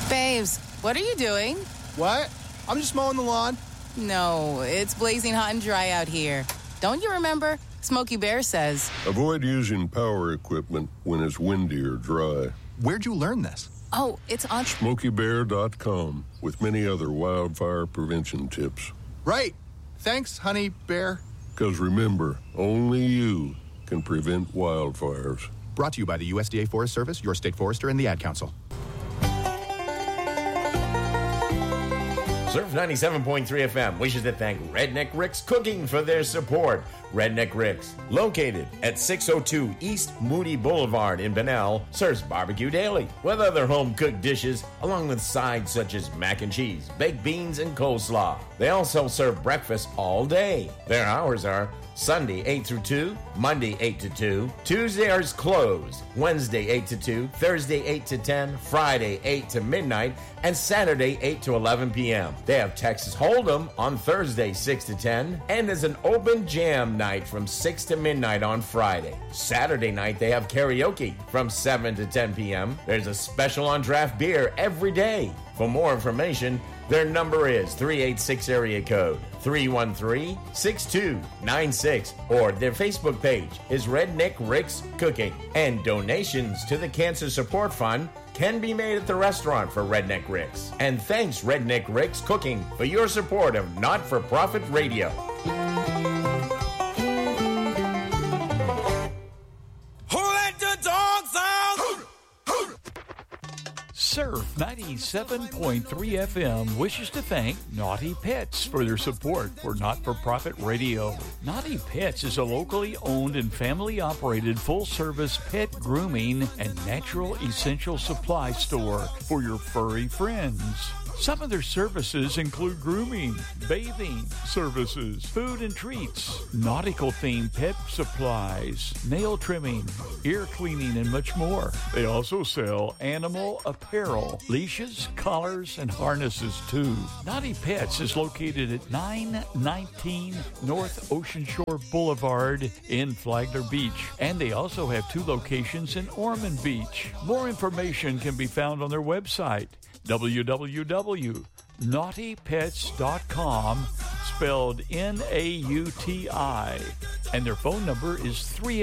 Babes, what are you doing? What? I'm just mowing the lawn. No, it's blazing hot and dry out here. Don't you remember? Smokey Bear says, avoid using power equipment when it's windy or dry. Where'd you learn this? Oh, it's on SmokeyBear.com with many other wildfire prevention tips. Right. Thanks, Honey Bear. Because remember, only you can prevent wildfires. Brought to you by the USDA Forest Service, your state forester, and the Ad Council. Surf 97.3 FM wishes to thank Redneck Rick's Cooking for their support. Redneck Rick's, located at 602 East Moody Boulevard in Bunnell, serves barbecue daily with other home-cooked dishes, along with sides such as mac and cheese, baked beans, and coleslaw. They also serve breakfast all day. Their hours are Sunday 8 through 2, Monday 8 to 2, Tuesday is closed, Wednesday 8 to 2, Thursday 8 to 10, Friday 8 to midnight, and Saturday 8 to 11 p.m. They have Texas Hold'em on Thursday 6 to 10, and there's an open jam night from 6 to midnight on Friday. Saturday night they have karaoke from 7 to 10 p.m. There's a special on draft beer every day. For more information, their number is 386 area code 313-6296, or their Facebook page is Redneck Rick's Cooking. And donations to the Cancer Support Fund can be made at the restaurant for Redneck Rick's. And thanks, Redneck Rick's Cooking, for your support of not-for-profit radio. Surf 97.3 FM wishes to thank Naughty Pets for their support for not-for-profit radio. Naughty Pets is a locally owned and family-operated full-service pet grooming and natural essential supply store for your furry friends. Some of their services include grooming, bathing services, food and treats, nautical-themed pet supplies, nail trimming, ear cleaning, and much more. They also sell animal apparel, leashes, collars, and harnesses, too. Naughty Pets is located at 919 North Ocean Shore Boulevard in Flagler Beach, and they also have 2 locations in Ormond Beach. More information can be found on their website, www.naughtypets.com, spelled Nauti, and their phone number is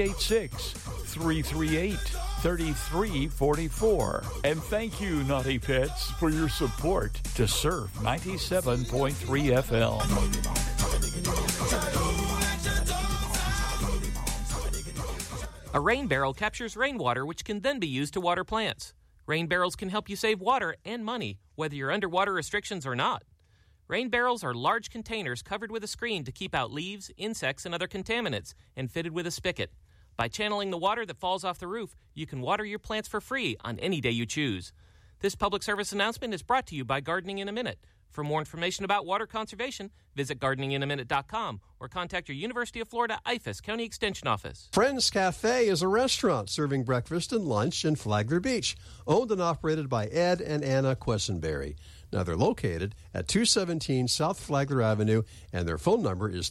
386-338-3344. And thank you, Naughty Pets, for your support to Surf 97.3 FM. A rain barrel captures rainwater, which can then be used to water plants. Rain barrels can help you save water and money, whether you're under water restrictions or not. Rain barrels are large containers covered with a screen to keep out leaves, insects, and other contaminants, and fitted with a spigot. By channeling the water that falls off the roof, you can water your plants for free on any day you choose. This public service announcement is brought to you by Gardening in a Minute. For more information about water conservation, visit gardeninginminute.com or contact your University of Florida IFAS County Extension Office. Friends Cafe is a restaurant serving breakfast and lunch in Flagler Beach, owned and operated by Ed and Anna Quessenberry. Now, they're located at 217 South Flagler Avenue, and their phone number is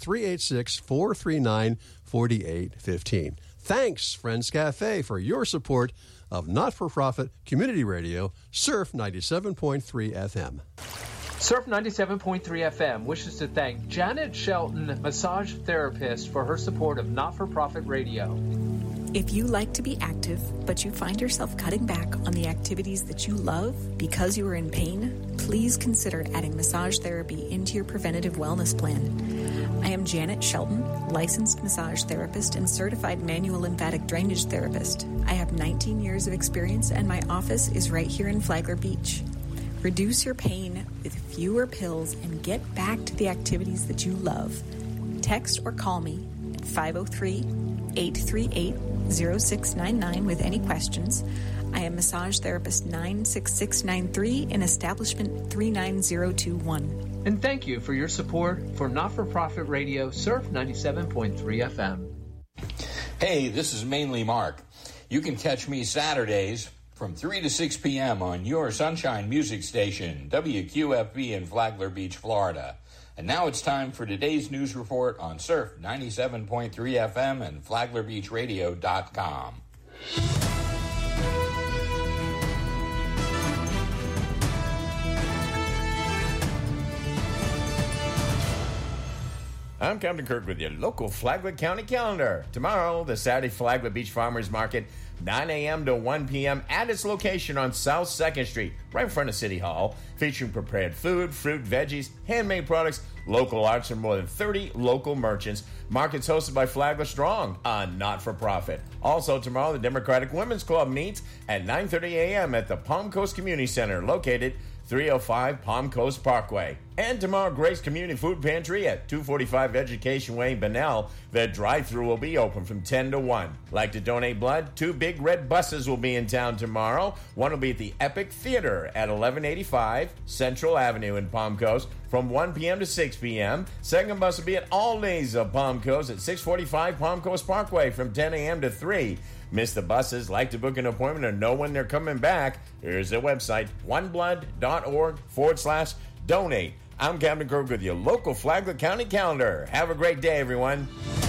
386-439-4815. Thanks, Friends Cafe, for your support of not-for-profit community radio, Surf 97.3 FM. Surf 97.3 FM wishes to thank Janet Shelton, massage therapist, for her support of not-for-profit radio. If you like to be active, but you find yourself cutting back on the activities that you love because you are in pain, please consider adding massage therapy into your preventative wellness plan. I am Janet Shelton, licensed massage therapist and certified manual lymphatic drainage therapist. I have 19 years of experience, and my office is right here in Flagler Beach. Reduce your pain with fewer pills and get back to the activities that you love. Text or call me at 503-838-0699 with any questions. I am massage therapist 96693 in establishment 39021. And thank you for your support for not-for-profit radio, Surf 97.3 FM. Hey, this is Mainly Mark. You can catch me Saturdays from 3 to 6 p.m. on your Sunshine Music Station, WQFB in Flagler Beach, Florida. And now it's time for today's news report on Surf 97.3 FM and FlaglerBeachRadio.com. I'm Captain Kirk with your local Flagler County calendar. Tomorrow, the Saturday Flagler Beach Farmers Market, 9 a.m. to 1 p.m. at its location on South 2nd Street, right in front of City Hall, featuring prepared food, fruit, veggies, handmade products, local arts from more than 30 local merchants. Markets hosted by Flagler Strong, a not-for-profit. Also tomorrow, the Democratic Women's Club meets at 9:30 a.m. at the Palm Coast Community Center, located 305 Palm Coast Parkway. And tomorrow, Grace Community Food Pantry at 245 Education Way, Bunnell. The drive-thru will be open from 10 to 1. Like to donate blood? 2 big red buses will be in town tomorrow. One will be at the Epic Theater at 1185 Central Avenue in Palm Coast from 1 p.m. to 6 p.m. Second bus will be at All Days of Palm Coast at 645 Palm Coast Parkway from 10 a.m. to 3. Miss the buses, like to book an appointment, or know when they're coming back? Here's their website, oneblood.org/donate. I'm Captain Kirk with your local Flagler County calendar. Have a great day, everyone.